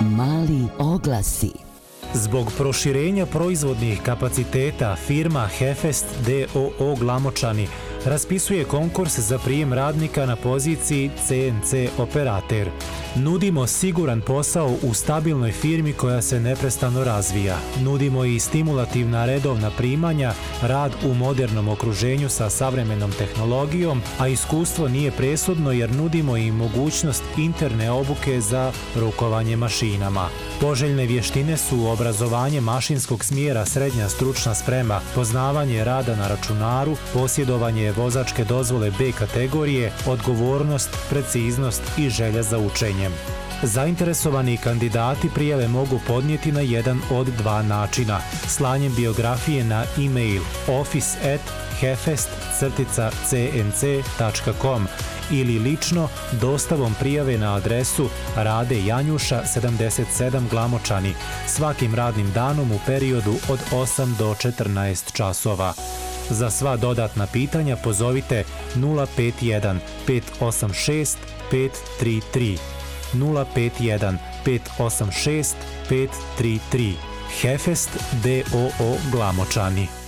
Mali oglasi. Zbog proširenja proizvodnih kapaciteta firma Hefest d.o.o. Glamočani raspisuje konkurs za prijem radnika na poziciji CNC operater. Nudimo siguran posao u stabilnoj firmi koja se neprestano razvija. Nudimo i stimulativna redovna primanja, rad u modernom okruženju sa savremenom tehnologijom, a iskustvo nije presudno jer nudimo i mogućnost interne obuke za rukovanje mašinama. Poželjne vještine su obrazovanje mašinskog smjera srednja stručna sprema, poznavanje rada na računaru, posjedovanje vozačke dozvole B kategorije, odgovornost, preciznost i želja za učenjem. Zainteresovani kandidati prijave mogu podnijeti na jedan od dva načina: slanjem biografije na e-mail office@hefest-cnc.com ili lično dostavom prijave na adresu Rade Janjuša 77 Glamočani svakim radnim danom u periodu od 8 do 14 časova. Za sva dodatna pitanja pozovite 051 586 533 051 586 533. Hefest d.o.o. Glamočani.